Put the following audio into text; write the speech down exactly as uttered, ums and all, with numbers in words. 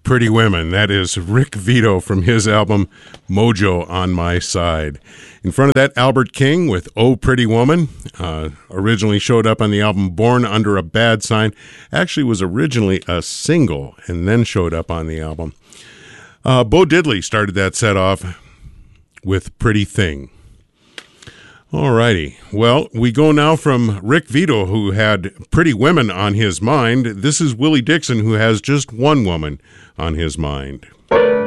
Pretty Women. That is Rick Vito from his album Mojo on My Side. In front of that, Albert King with Oh Pretty Woman. Uh, originally showed up on the album Born Under a Bad Sign. Actually was originally a single and then showed up on the album. Uh, Bo Diddley started that set off with Pretty Thing. Alrighty. Well, we go now from Rick Vito, who had Pretty Women on his mind. This is Willie Dixon, who has just one woman on his mind.